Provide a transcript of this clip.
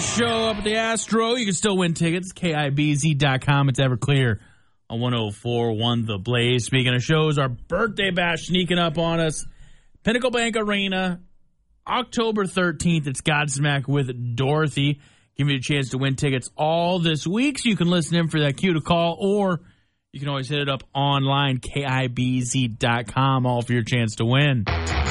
show up at the Astro. You can still win tickets. KIBZ.com. It's Everclear on 104.1 The Blaze. Speaking of shows, our birthday bash sneaking up on us. Pinnacle Bank Arena, October 13th. It's Godsmack with Dorothy. Give you a chance to win tickets all this week, so you can listen in for that cue to call, or you can always hit it up online, KIBZ.com, all for your chance to win.